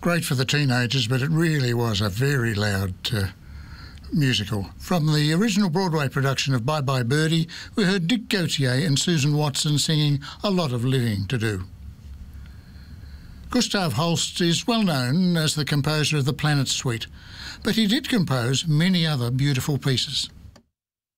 great for the teenagers, but it really was a very loud musical. From the original Broadway production of Bye Bye Birdie, we heard Dick Gautier and Susan Watson singing A Lot of Living to Do. Gustav Holst is well known as the composer of the Planet Suite, but he did compose many other beautiful pieces.